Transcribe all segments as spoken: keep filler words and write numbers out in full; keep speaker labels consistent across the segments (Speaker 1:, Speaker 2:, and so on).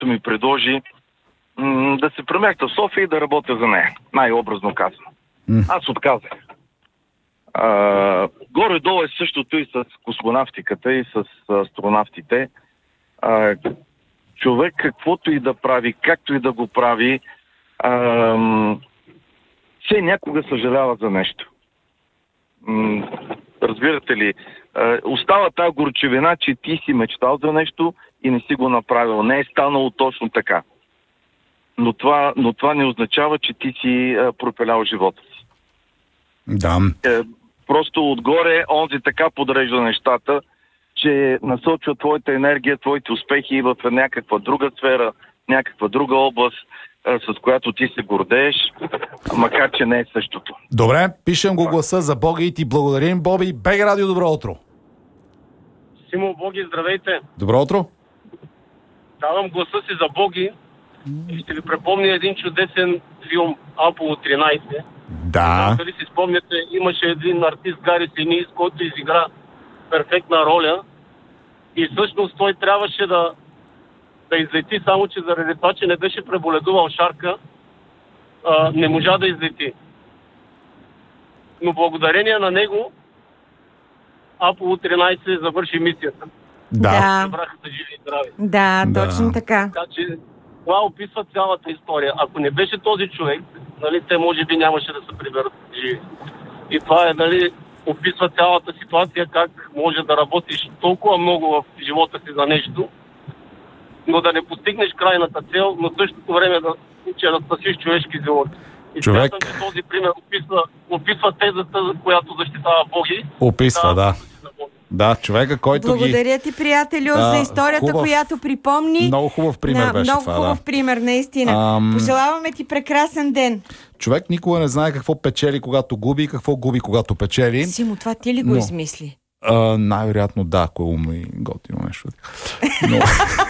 Speaker 1: която ми предложи м- да се преместя в София и да работя за нея. Най-образно казано. Mm. Аз отказах. А, горе-долу е същото и с космонавтиката, и с астронавтите. А, човек каквото и да прави, както и да го прави, а, все някога съжалява за нещо. М- разбирате ли? А, остава тази горчевина, че ти си мечтал за нещо и не си го направил. Не е станало точно така. Но това, но това не означава, че ти си а, пропилял живота си.
Speaker 2: Да.
Speaker 1: Е, просто отгоре онзи така подрежда нещата, че насочва твоята енергия, твоите успехи в някаква друга сфера, някаква друга област, а, с която ти се гордееш, макар че не е същото.
Speaker 2: Добре, пишем го гласа за Боги и ти благодарим, Боби. БГ Радио, добро утро.
Speaker 3: Симо, Боги, здравейте.
Speaker 2: Добро утро.
Speaker 3: Давам гласа си за Боги и ще ви припомня един чудесен филм Аполо тринайсет.
Speaker 2: Да.
Speaker 3: Дали си спомняте, имаше един артист Гари Синис, който изигра перфектна роля и всъщност той трябваше да, да излети, само че заради това, че не беше преболедувал шарка, а, не можа да излети. Но благодарение на него Аполо тринайсет завърши мисията.
Speaker 2: Да.
Speaker 3: Събраха се живи и здрави.
Speaker 4: Да, точно
Speaker 2: Да.
Speaker 4: така.
Speaker 3: Така че това описва цялата история. Ако не беше този човек, нали, те може би нямаше да се приберат живи. И това е, нали, описва цялата ситуация, как може да работиш толкова много в живота си за нещо, но да не постигнеш крайната цел, но в същото време да, че да спасиш човешки живот. И
Speaker 2: Човек...
Speaker 3: смятам, че този пример описва, описва тезата, за която защитава Боги.
Speaker 2: Описва, да. Да, човека, който
Speaker 4: Благодаря
Speaker 2: ги...
Speaker 4: ти, приятелю,
Speaker 2: Да,
Speaker 4: за историята,
Speaker 2: хубав,
Speaker 4: която припомни.
Speaker 2: Много хубав пример
Speaker 4: На,
Speaker 2: беше
Speaker 4: много
Speaker 2: това,
Speaker 4: хубав
Speaker 2: да.
Speaker 4: пример, наистина.
Speaker 2: Ам...
Speaker 4: Пожелаваме ти прекрасен ден.
Speaker 2: Човек никога не знае какво печели, когато губи и какво губи, когато печели.
Speaker 4: Симо, това ти ли го
Speaker 2: Но...
Speaker 4: измисли?
Speaker 2: А, най-вероятно да, ако е умно и готино нещо. Но...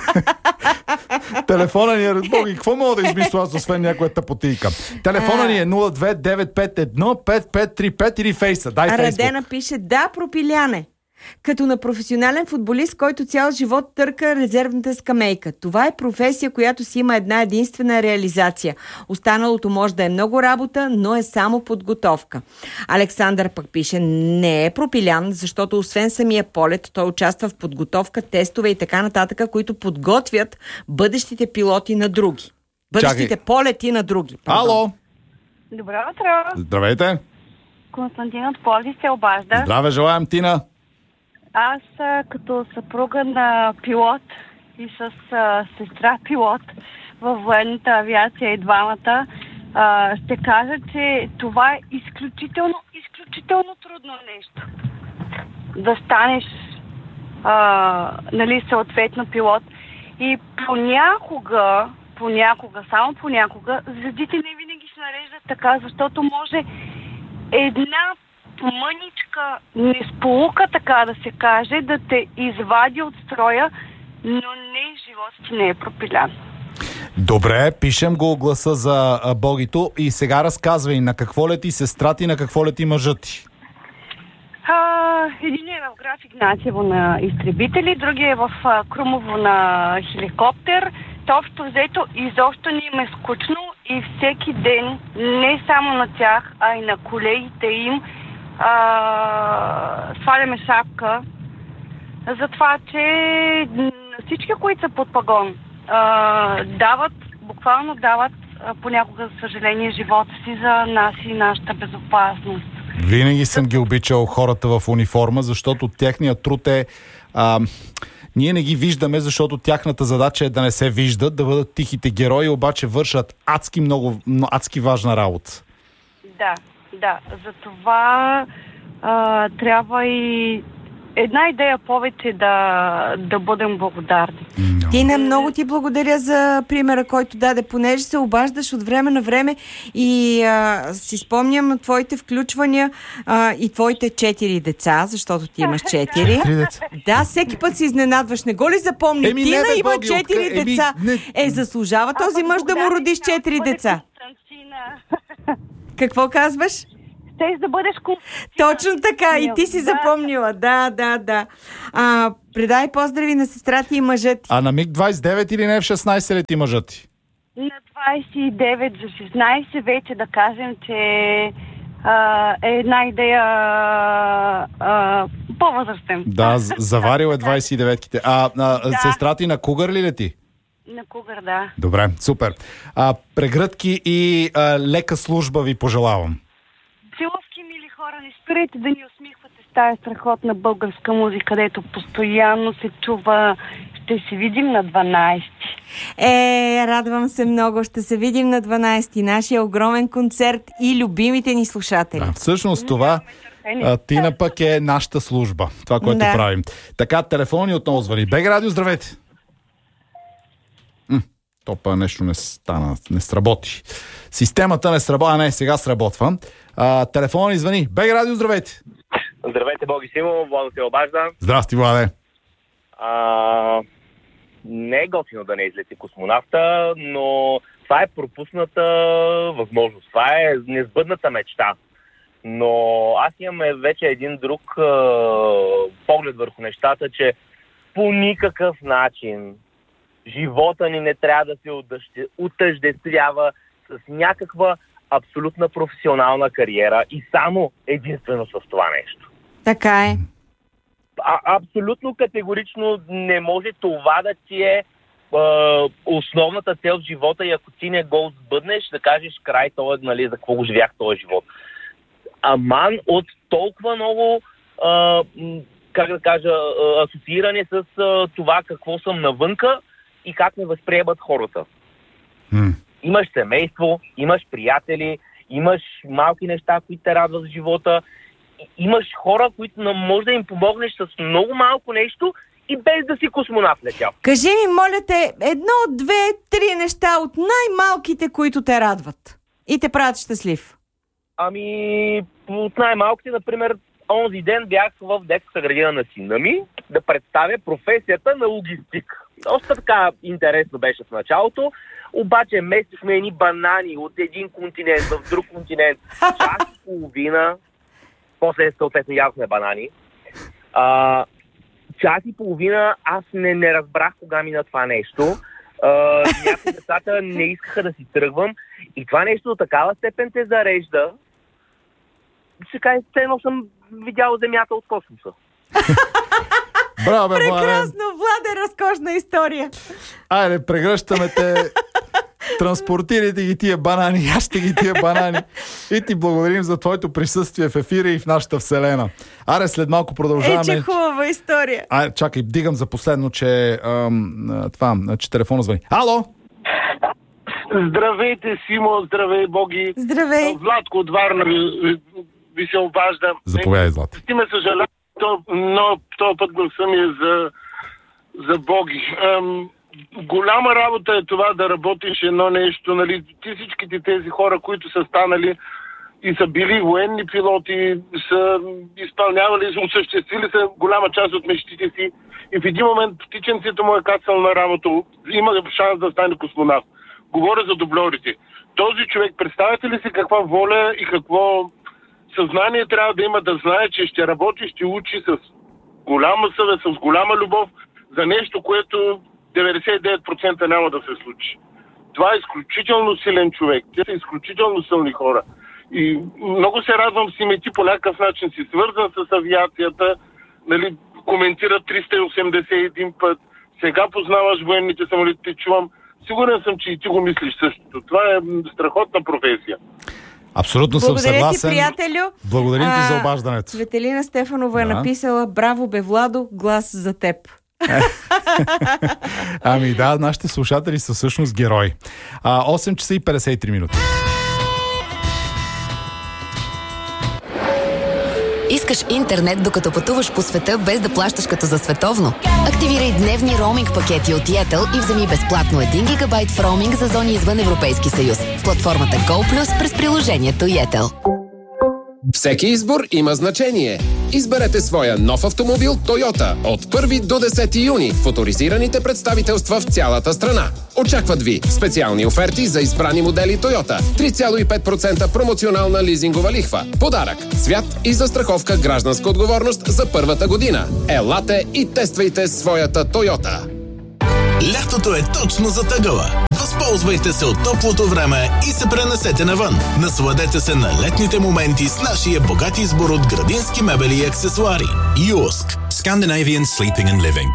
Speaker 2: Телефона ни е... Боги, какво мога да измисля аз, освен някоя тъпотийка? Телефона ни е нула две девет пет едно пет пет три пет или фейса. Дай Фейсбук.
Speaker 4: Радена пише, да, пропиляне. Като на професионален футболист, който цял живот търка резервната скамейка. Това е професия, която си има една единствена реализация. Останалото може да е много работа, но е само подготовка. Александър пък пише, не е пропилян, защото освен самия полет, той участва в подготовка, тестове и така нататък, които подготвят бъдещите пилоти на други. Бъдещите
Speaker 2: Чакай.
Speaker 4: полети на други. Пардон.
Speaker 2: Ало!
Speaker 5: Добро утро!
Speaker 2: Здравейте!
Speaker 5: Константин от Пловдив се обажда.
Speaker 2: Здраве, желаем, Тина!
Speaker 5: Аз а, като съпруга на пилот и с а, сестра пилот във военната авиация и двамата, а, ще кажа, че това е изключително, изключително трудно нещо. Да станеш а, нали, съответно пилот. И понякога, понякога, само понякога, звездите не винаги се нареждат така, защото може една мъничка несполука, така да се каже, да те извади от строя, но не, животът ти не е пропилян.
Speaker 2: Добре, пишем го гласа за а, Богито и сега разказвай на какво лети сестра ти, на какво лети мъжът ти.
Speaker 5: А, един е в Граф Игнатиево на изтребители, другия е в а, Крумово на хеликоптер. То общо взето изобщо ни им е скучно и всеки ден, не само на тях, а и на колегите им, а, сваляме шапка за това, че всички, които са под пагон, а, дават, буквално дават а, понякога, за съжаление, живота си за нас и нашата безопасност.
Speaker 2: Винаги съм ги обичал хората в униформа, защото техният труд е... А, ние не ги виждаме, защото тяхната задача е да не се виждат, да бъдат тихите герои, обаче вършат адски много, адски важна работа.
Speaker 5: Да, да. Затова а, трябва и една идея повече да, да бъдем благодарни.
Speaker 2: No.
Speaker 4: Тина, много ти благодаря за примера, който даде, понеже се обаждаш от време на време и а, си спомням твоите включвания а, и твоите четири деца, защото ти имаш четири. Да, всеки път се изненадваш. Не го ли запомни?
Speaker 2: Еми,
Speaker 4: Тина
Speaker 2: не, бе,
Speaker 4: има
Speaker 2: Боги,
Speaker 4: четири
Speaker 2: отка- еми,
Speaker 4: деца.
Speaker 2: не.
Speaker 4: Е, заслужава този мъж да му родиш четири деца. Какво казваш?
Speaker 5: щеш да бъдеш конфликтна.
Speaker 4: Точно така, и ти си
Speaker 5: Да.
Speaker 4: запомнила. Да, да, да. А, предай поздрави на сестра ти и мъжът ти.
Speaker 2: А на миг двайсет и девет или не в шестнайсет ли ти мъжът ти?
Speaker 5: На двайсет и девет за шестнайсет вече да кажем, че а, е една идея а, по-възрастен.
Speaker 2: Да, з- заварил е двайсет и деветките. А, а
Speaker 5: Да.
Speaker 2: сестра ти на Кугър ли лети?
Speaker 5: На Кугър, да.
Speaker 2: Добре, супер. А, прегръдки и а, лека служба ви пожелавам.
Speaker 5: Целувки, мили хора, не спирайте да ни усмихвате с тая страхотна българска музика, където постоянно се чува. Ще се видим на дванайсети.
Speaker 4: Е, радвам се много. Ще се видим на дванайсети. Нашия огромен концерт и любимите ни слушатели.
Speaker 2: Да, всъщност това а, Тина пък е нашата служба. Това, което
Speaker 4: Да.
Speaker 2: правим. Така, телефони отново звъни. БГ Радио, здравейте! М, то па нещо не стана, не сработи. Системата не сработи. А, не, сега сработва. А, телефони звъни. БГ Радио, здравейте!
Speaker 6: Здравейте, Боги Симо, Владо се обажда.
Speaker 2: Здрасти, Владе!
Speaker 6: А, не е готино да не излети космонавта, но това е пропусната възможност. Това е несбъдната мечта. Но аз имам вече един друг а, поглед върху нещата, че по никакъв начин живота ни не трябва да се отъжде- отъждествява с някаква абсолютна професионална кариера и само единствено с това нещо.
Speaker 4: Така е.
Speaker 6: А, абсолютно категорично не може това да ти е, е основната цел в живота и ако ти не го сбъднеш, да кажеш край, това, нали, за какво го живях този живот. Аман от толкова много, е, как да кажа, е, асоцииране с е, това какво съм навънка и как ме възприемат хората.
Speaker 2: М.
Speaker 6: Имаш семейство, имаш приятели, имаш малки неща, които те радват в живота. Имаш хора, които може да им помогнеш с много малко нещо и без да си космонавт летял.
Speaker 4: Кажи ми, моля те, едно, две, три неща от най-малките, които те радват и те правят щастлив.
Speaker 6: Ами, от най-малките, например, онзи ден бях в детската градина на сина ми да представя професията на логистик. Доста така интересно беше в началото, обаче местихме едни банани от един континент в друг континент. Час и половина, после съответно ядохме банани. А, час и половина аз не, не разбрах кога мина това нещо. А, някои децата не искаха да си тръгвам и това нещо до такава степен те зарежда. Ще кажа, едно съм видял земята от космоса.
Speaker 2: Браво, бе, Владе!
Speaker 4: Прекрасно, Владе, разкошна история.
Speaker 2: Айде, прегръщаме те. Транспортирайте ги тия банани, аз ще ги тия банани. И ти благодарим за твоето присъствие в ефира и в нашата вселена. Аре, след малко продължаваме.
Speaker 4: Е, че хубава история.
Speaker 2: А, чакай, дигам за последно, че ам, това, че телефона звъни. Ало!
Speaker 3: Здравейте, Симо, здравей, Боги.
Speaker 4: Здравей.
Speaker 3: Владко от Варна ви, ви, ви се обажда.
Speaker 2: Заповядай, Злати.
Speaker 3: Ти ме съжалявам, но този път гласа ми е за, за Боги. Ам, голяма работа е това да работиш едно нещо, нали, ти всичките тези хора, които са станали и са били военни пилоти, са изпълнявали, осъществили са голяма част от мечтите си и в един момент птиченцето му е кацал на работа, има шанс да стане космонавт. Говоря за дубльорите. Този човек, представяте ли си каква воля и какво съзнание трябва да има да знае, че ще работи, ще учи с голяма съвест, с голяма любов за нещо, което деветдесет и девет процента няма да се случи. Това е изключително силен човек. Те са изключително силни хора. И много се радвам си ме ти по някакъв начин си свързан с авиацията, нали, коментира триста и осемдесет и един път, сега познаваш военните самолети, те чувам. Сигурен съм, че и ти го мислиш същото. Това е страхотна професия.
Speaker 2: Абсолютно съм
Speaker 4: Благодаря
Speaker 2: съгласен.
Speaker 4: ти, приятелю.
Speaker 2: Благодарим ти
Speaker 4: А,
Speaker 2: за обаждането.
Speaker 4: Светелина Стефанова е
Speaker 2: Да.
Speaker 4: написала: браво бе, Владо, глас за теб.
Speaker 2: Ами да, нашите слушатели са всъщност герои. А, осем часа и петдесет и три минути.
Speaker 7: Искаш интернет, докато пътуваш по света, без да плащаш като за световно? Активирай дневни роуминг пакети от Yettel и вземи безплатно един гигабайт в роуминг за зони извън Европейски съюз с платформата GoPlus през приложението Yettel.
Speaker 8: Всеки избор има значение. Изберете своя нов автомобил Toyota от първи до десети юни в оторизираните представителства в цялата страна. Очакват ви специални оферти за избрани модели Toyota, три цяло и пет процента промоционална лизингова лихва, подарък, цвят и застраховка гражданска отговорност за първата година. Елате и тествайте своята Toyota.
Speaker 9: Лятото е точно затъгала. Възползвайте се от топлото време и се пренесете навън. Насладете се на летните моменти с нашия богат избор от градински мебели и аксесуари. Юск.
Speaker 10: Scandinavian Sleeping and Living.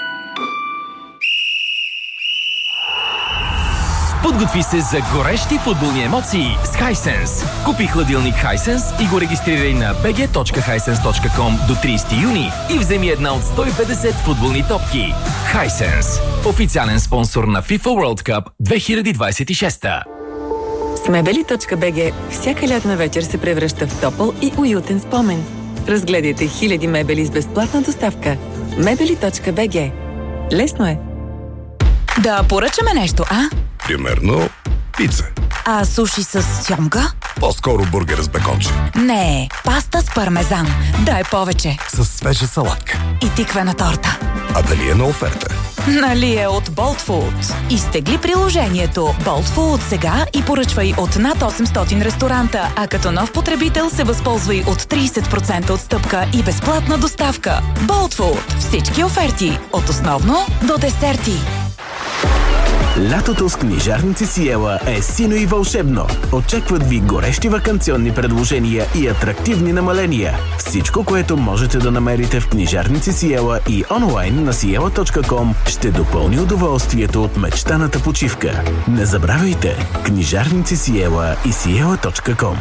Speaker 11: Подготви се за горещи футболни емоции с Hisense. Купи хладилник Hisense и го регистрирай на би джи точка хайсенс точка ком до тридесети юни и вземи една от сто и петдесет футболни топки. Hisense. Официален спонсор на FIFA World Cup две хиляди двадесет и шеста.
Speaker 12: С мебели точка би джи всяка лятна вечер се превръща в топъл и уютен спомен. Разгледайте хиляди мебели с безплатна доставка. мебели точка би джи. Лесно е.
Speaker 13: Да поръчаме нещо, а?
Speaker 14: Примерно пица.
Speaker 13: А суши с сьомга?
Speaker 14: По-скоро бургер с беконче.
Speaker 13: Не, паста с пармезан. Дай повече.
Speaker 14: С свежа салатка.
Speaker 13: И тиквена торта.
Speaker 14: А дали е на оферта?
Speaker 13: Нали е от Bolt Food. Изтегли приложението Bolt Food сега и поръчвай от над осемстотин ресторанта, а като нов потребител се възползвай от тридесет процента отстъпка и безплатна доставка. Bolt Food. Всички оферти. От основно до десерти.
Speaker 15: Лятото с книжарници Сиела е сино и вълшебно. Очакват ви горещи ваканционни предложения и атрактивни намаления. Всичко, което можете да намерите в книжарници Сиела и онлайн на сиела точка ком, ще допълни удоволствието от мечтаната почивка. Не забравяйте! Книжарници Сиела и сиела точка ком.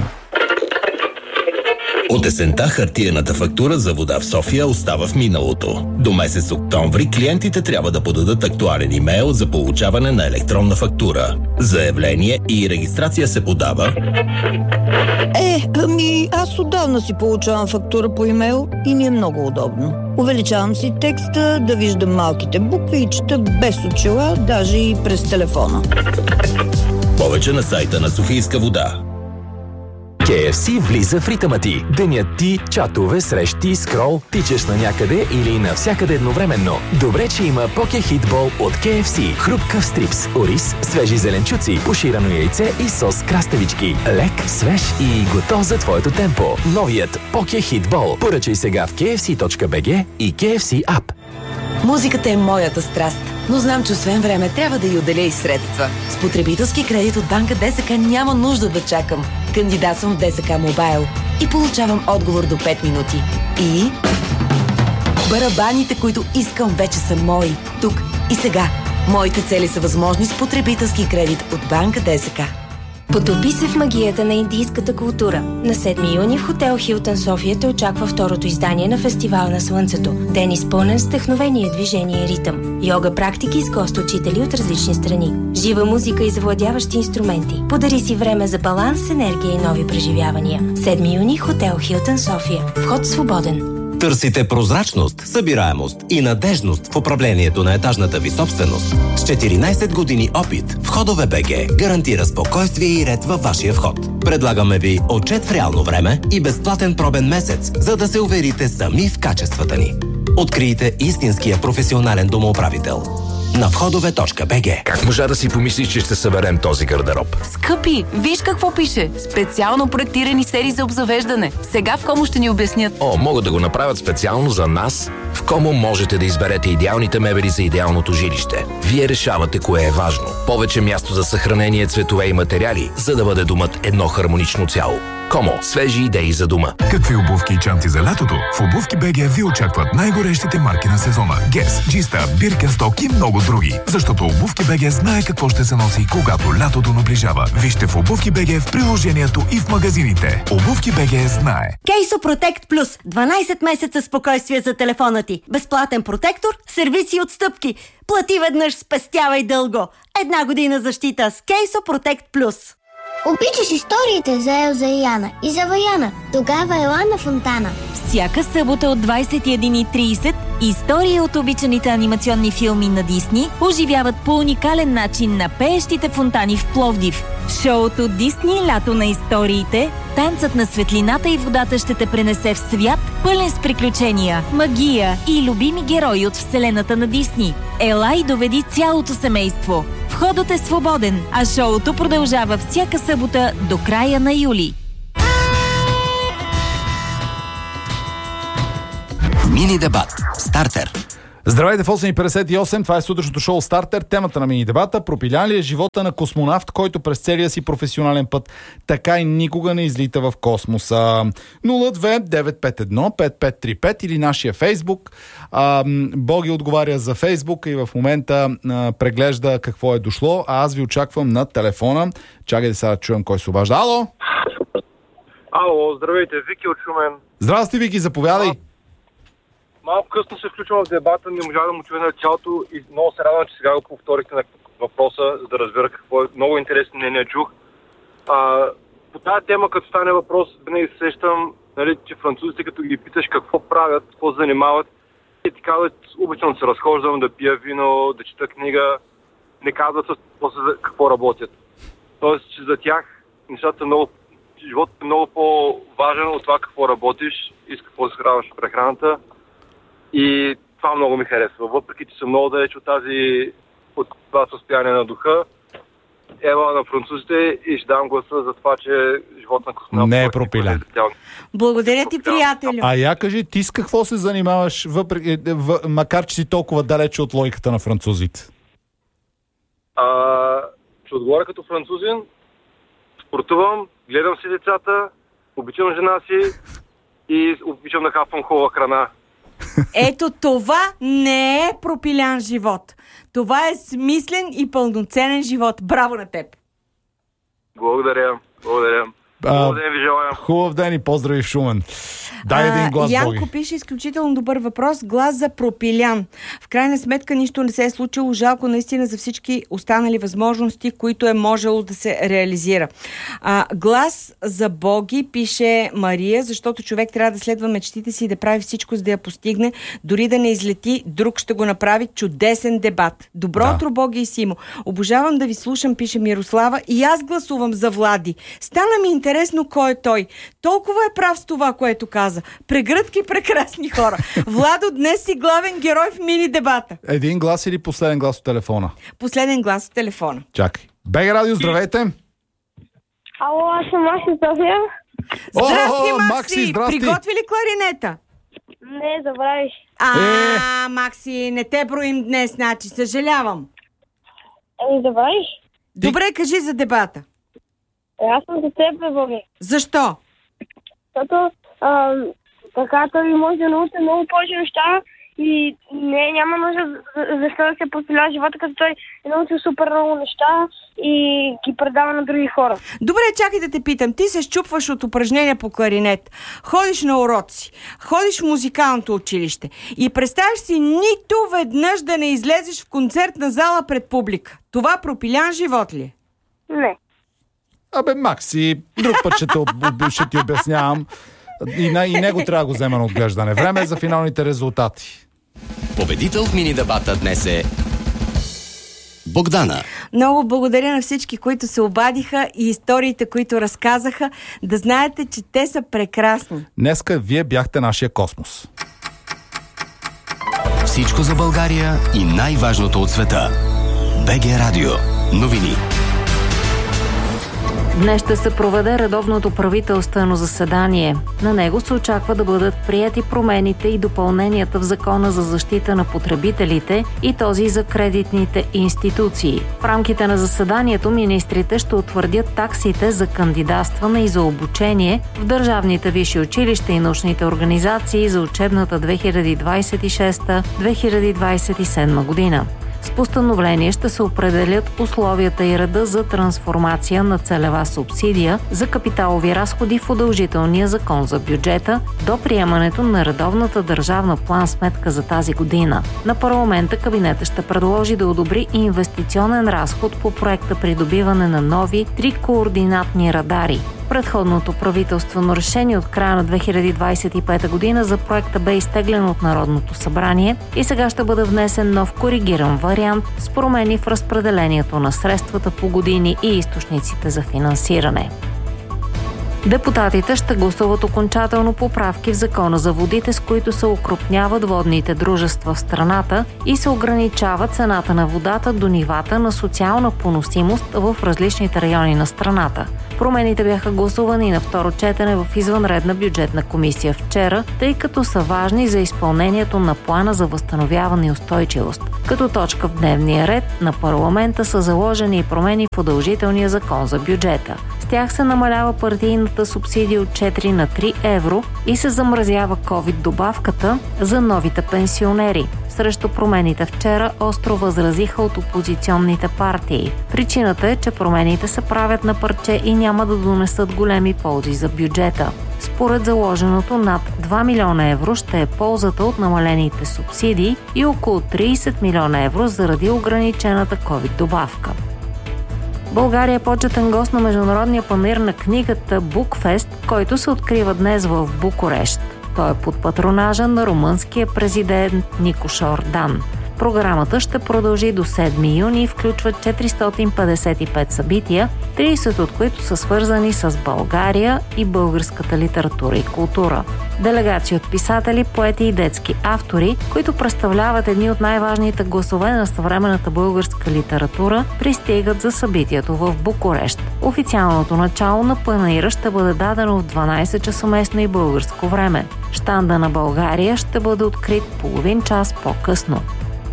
Speaker 16: От есента хартиената фактура за вода в София остава в миналото. До месец октомври клиентите трябва да подадат актуален имейл за получаване на електронна фактура. Заявление и регистрация се подава...
Speaker 17: Е, ами аз отдавна си получавам фактура по имейл и ми е много удобно. Увеличавам си текста, да виждам малките букви и чета без очила, даже и през телефона.
Speaker 16: Повече на сайта на Софийска вода.
Speaker 11: кей еф си влиза в ритъма ти. Денят ти, чатове, срещи, скрол, тичаш на някъде или навсякъде едновременно. Добре, че има Поке Хитбол от кей еф си. Хрупкав стрипс, ориз, свежи зеленчуци, пуширано яйце и сос краставички. Лек, свеж и готов за твоето темпо. Новият Поке Хитбол. Поръчай сега в кей еф си точка би джи и кей еф си App.
Speaker 12: Музиката е моята страст, но знам, че освен време трябва да й отделя и средства. С потребителски кредит от банка ДСК няма нужда да чакам. Кандидатствам в ДСК Мобайл и получавам отговор до пет минути. И... барабаните, които искам, вече са мои. Тук и сега. Моите цели са възможни с потребителски кредит от банка ДСК.
Speaker 18: Потопи се в магията на индийската култура. На седми юни в хотел Хилтън София те очаква второто издание на Фестивал на Слънцето. Ден изпълнен с вдъхновение, движение и ритъм. Йога практики с гост-учители от различни страни. Жива музика и завладяващи инструменти. Подари си време за баланс, енергия и нови преживявания. седми юни хотел Хилтън София. Вход свободен.
Speaker 19: Търсите прозрачност, събираемост и надежност в управлението на етажната ви собственост. С четиринадесет години опит Входове БГ гарантира спокойствие и ред във вашия вход. Предлагаме ви отчет в реално време и безплатен пробен месец, за да се уверите сами в качествата ни. Открийте истинския професионален домоуправител на входове точка би джи.
Speaker 14: Как можа да си помислиш, че ще съберем този гардероб?
Speaker 20: Скъпи, виж какво пише. Специално проектирани серии за обзавеждане. Сега в Комо ще ни обяснят.
Speaker 14: О, могат да го направят специално за нас. В Комо можете да изберете идеалните мебели за идеалното жилище. Вие решавате кое е важно. Повече място за съхранение, цветове и материали, за да бъде домът едно хармонично цяло. Комо. Свежи идеи за дома.
Speaker 21: Какви обувки и чанти за лятото? В Обувки БГ ви очакват най-горещите марки на сезона. Гес, Джиста, Биркенсток и много други. Защото Обувки БГ знае какво ще се носи, когато лятото наближава. Вижте в Обувки БГ в приложението и в магазините. Обувки БГ знае.
Speaker 22: Кейсо Протект Плюс. дванадесет месеца спокойствие за телефона ти. Безплатен протектор, сервиси и отстъпки. Плати веднъж, спестявай дълго. Една година защита с Кейсо Протект Плюс.
Speaker 23: Обичаш историите за Елза и Яна и за Ваяна.
Speaker 1: Тогава ела на фонтана.
Speaker 22: Всяка събота от двайсет и една и трийсет истории от обичаните анимационни филми на Дисни оживяват по уникален начин на пеещите фонтани в Пловдив. В шоуто Дисни лято на историите, танцът на светлината и водата ще те пренесе в свят, пълен с приключения, магия и любими герои от вселената на Дисни. Ела и доведи цялото семейство. Входът е свободен, а шоуто продължава всяка събота до края на юли.
Speaker 19: Мини дебат. Стартер.
Speaker 2: Здравейте в осем и петдесет и осем, това е сутрешното шоу Стартер. Темата на мини дебата: пропилян ли е живота на космонавт, който през целия си професионален път така и никога не излита в космоса? нула две девет пет едно пет пет три пет или нашия Фейсбук. А, Боги отговаря за Фейсбук и в момента а, преглежда какво е дошло, а аз ви очаквам на телефона. Чакайте сега да чуем кой се обажда. Ало!
Speaker 5: Ало, здравейте, Вики от Шумен.
Speaker 2: Здрасти, Вики, заповядай.
Speaker 5: Малко късно се включвам в дебата, не можа да му чуя началото и много се радвам, че сега го повторихте на въпроса, за да разбера какво е. Много интересно мнение чух. А, по тази тема, като стане въпрос, винаги се сещам, нали, че французите, като ги питаш какво правят, какво занимават, и ти казват, обичам да се разхождам, да пия вино, да чета книга, не казват после какво работят. Тоест, че за тях нещата са много, животът е много по-важен от това какво работиш и с какво се хранваш в прехраната. И това много ми харесва. Въпреки че съм много далеч от тази от това състояние на духа, ела на французите и ще дам гласа за това, че живот на космонавт
Speaker 2: не е пропилян.
Speaker 4: Благодаря ти, приятелю.
Speaker 2: А я кажи, ти с какво се занимаваш, въпреки, в, макар че си толкова далече от логиката на французите?
Speaker 5: А, ще отговоря като французин. Спортувам, гледам си децата, обичам жена си и обичам да хапвам хубава храна.
Speaker 4: Ето това не е пропилян живот. Това е смислен и пълноценен живот. Браво на теб!
Speaker 5: Благодаря, благодаря. Хубав ден ви желая.
Speaker 2: Хубав ден и поздрави в Шумен. Дай един глас,
Speaker 4: Янко
Speaker 2: Боги.
Speaker 4: пише изключително добър въпрос. Глас за пропилян. В крайна сметка нищо не се е случило. Жалко наистина за всички останали възможности, които е можело да се реализира. А, глас за Боги, пише Мария, защото човек трябва да следва мечтите си и да прави всичко, за да я постигне. Дори да не излети, друг ще го направи. Чудесен дебат. Добро
Speaker 2: Да.
Speaker 4: утро, Боги и Симо. Обожавам да ви слушам, пише Мирослава. И аз гласувам за Влади. Стана ми интересно кой е той. Толкова е прав с това, което каза. Прегръдки прекрасни хора. Владо, днес си главен герой в мини дебата.
Speaker 2: Един глас или последен глас от телефона?
Speaker 4: Последен глас от телефона.
Speaker 2: Чакай. БГ Радио, здравейте!
Speaker 23: Ало, аз съм Макси София.
Speaker 4: Здрасти,
Speaker 2: О,
Speaker 4: Макси!
Speaker 2: Макси, здрасти!
Speaker 4: Приготви ли кларинета?
Speaker 23: Не, забравиш.
Speaker 4: А,
Speaker 2: Е.
Speaker 4: Макси, не те броим днес, значи. Съжалявам.
Speaker 23: Еми, забравиш.
Speaker 4: Добре, кажи за дебата.
Speaker 23: Е, аз съм за теб, бе, Боги.
Speaker 4: Защо?
Speaker 23: Защото а, така той може да научи много повече неща и не, няма нужда за- защо да се профилява живота, като той е научил супер много неща и ги предава на други хора.
Speaker 4: Добре, чакай да те питам. Ти се счупваш от упражнения по кларинет, ходиш на уроци, ходиш в музикалното училище и представяш си нито веднъж да не излезеш в концертна зала пред публика. Това пропилян живот ли е?
Speaker 23: Не.
Speaker 2: Абе, Макси, друг път ще, те, об- ще ти обяснявам. И, на, и него трябва да го взема на отглеждане. Време е за финалните резултати.
Speaker 19: Победител в мини дебата днес е Богдана.
Speaker 4: Много благодаря на всички, които се обадиха и историите, които разказаха. Да знаете, че те са прекрасни.
Speaker 2: Днеска вие бяхте нашия космос.
Speaker 19: Всичко за България и най-важното от света. БГ Радио. Новини.
Speaker 24: Днес ще се проведе редовното правителствено заседание. На него се очаква да бъдат приети промените и допълненията в Закона за защита на потребителите и този за кредитните институции. В рамките на заседанието министрите ще утвърдят таксите за кандидатстване и за обучение в държавните висши училища и научните организации за учебната две хиляди двадесет и шеста - две хиляди двадесет и седма година. С постановление ще се определят условията и реда за трансформация на целева субсидия за капиталови разходи в удължителния закон за бюджета до приемането на редовната държавна план-сметка за тази година. На парламента кабинета ще предложи да одобри инвестиционен разход по проекта придобиване на нови три координатни радари. Предходното правителствено решение от края на две хиляди двадесет и пета година за проекта бе изтеглено от Народното събрание и сега ще бъде внесен нов коригиран вариант с промени в разпределението на средствата по години и източниците за финансиране. Депутатите ще гласуват окончателно поправки в Закона за водите, с които се укрупняват водните дружества в страната и се ограничава цената на водата до нивата на социална поносимост в различните райони на страната. Промените бяха гласувани на второ четене в извънредна бюджетна комисия вчера, тъй като са важни за изпълнението на плана за възстановяване и устойчивост. Като точка в дневния ред на парламента са заложени и промени в удължителния закон за бюджета. С тях се намалява партийната субсидия от четири на три евро и се замразява ковид-добавката за новите пенсионери. Срещу промените вчера остро възразиха от опозиционните партии. Причината е, че промените се правят на парче и няма да донесат големи ползи за бюджета. Според заложеното, над два милиона евро ще е ползата от намалените субсидии и около тридесет милиона евро заради ограничената ковид-добавка. България е почетен гост на Международния панаир на книгата Букфест, който се открива днес в Букурещ. Той е под патронажа на румънския президент Никош Ордан. Програмата ще продължи до седми юни и включва четиристотин петдесет и пет събития, тридесет от които са свързани с България и българската литература и култура. Делегации от писатели, поети и детски автори, които представляват едни от най-важните гласове на съвременната българска литература, пристигат за събитието в Букурещ. Официалното начало на панаира ще бъде дадено в дванадесет часа местно и българско време. Щанда на България ще бъде открит половин час по-късно.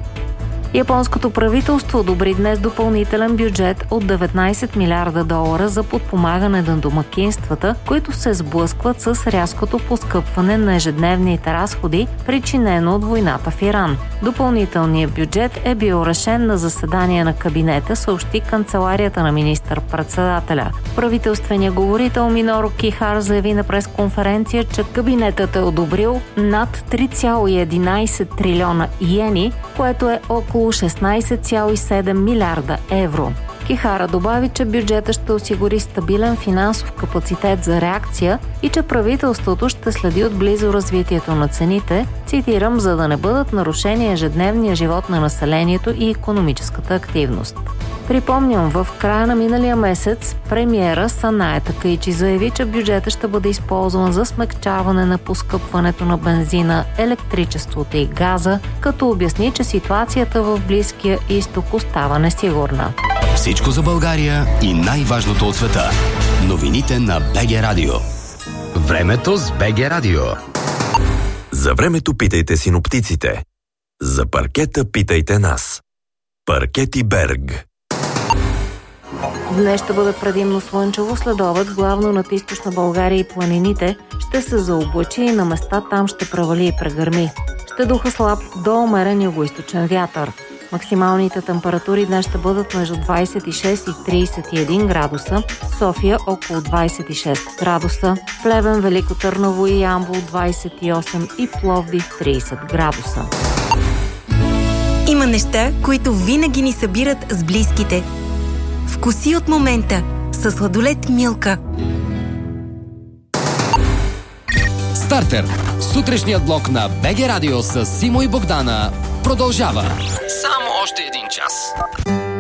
Speaker 24: Японското правителство одобри днес допълнителен бюджет от деветнадесет милиарда долара за подпомагане на домакинствата, които се сблъскват с рязкото поскъпване на ежедневните разходи, причинено от войната в Иран. Допълнителният бюджет е бил решен на заседание на кабинета, съобщи канцеларията на министър-председателя. Правителственият говорител Миноро Кихар заяви на пресконференция, че кабинетът е одобрил над три цяло и единадесет трилиона йени, което е около шестнадесет цяло и седем милиарда евро. Кихара добави, че бюджета ще осигури стабилен финансов капацитет за реакция и че правителството ще следи отблизо развитието на цените, цитирам, за да не бъдат нарушени ежедневния живот на населението и икономическата активност. Припомням, в края на миналия месец премиера Санае Такаичи заяви, че бюджетът ще бъде използван за смекчаване на поскъпването на бензина, електричеството и газа, като обясни, че ситуацията в Близкия изток остава несигурна.
Speaker 1: Всичко за България и най-важното от света. Новините на БГ Радио.
Speaker 11: Времето с БГ Радио.
Speaker 3: За времето питайте синоптиците. За паркета питайте нас. Паркети Берг.
Speaker 24: Днес ще бъде предимно слънчево, след обед, главно над източна България и планините, ще се заоблачи и на места там ще превали и прегърми. Ще духа слаб до умерен югоизточен вятър. Максималните температури днес ще бъдат между двадесет и шест и тридесет и един градуса, София около двадесет и шест градуса, Плевен, Велико Търново и Ямбол двадесет и осем и Пловдив тридесет градуса.
Speaker 6: Има неща, които винаги ни събират с близките. Вкуси от момента със сладолед Милка.
Speaker 11: Стартер. Сутрешният блок на БГ Радио с Симо и Богдана продължава. Само още един час.